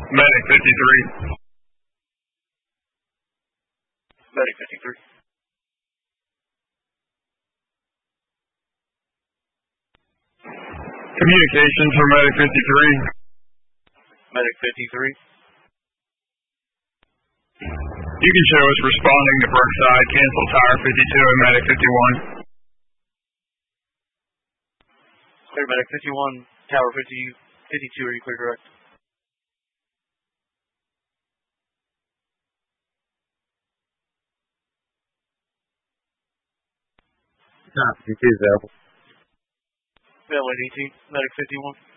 Medic 53. Medic 53. Communications for Medic 53. Medic 53. You can show us responding to Brookside, cancel Tower 52 and Medic 51. Clear Medic 51, Tower 52, are you clear direct? Tower 52 available. Available ADT, Medic 51.